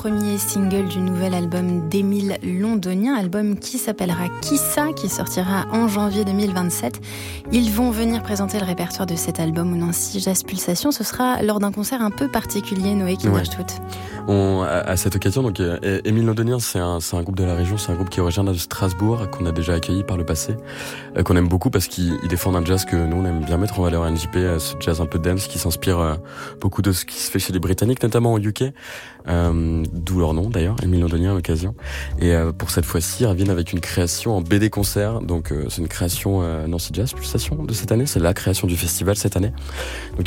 premier single du nouvel album d'Émile Londonien, album qui s'appellera Qui ça, qui sortira en janvier 2027. Ils vont venir présenter le répertoire de cet album au Nancy Jazz Pulsation. Ce sera lors d'un concert un peu particulier, Noé Kinderstut. À cette occasion, donc Émile Londonien, c'est un groupe de la région, c'est un groupe qui est originaire de Strasbourg, qu'on a déjà accueilli par le passé, qu'on aime beaucoup parce qu'ils défendent un jazz que nous on aime bien mettre en valeur à NJP, ce jazz un peu dance qui s'inspire beaucoup de ce qui se fait chez les Britanniques, notamment au UK, d'où leur nom d'ailleurs, Émile Londonien à l'occasion. Et pour cette fois-ci, ils reviennent avec une création en BD concert, donc c'est une création Nancy Jazz Pulsation de cette année, c'est la création du festival cette année. Donc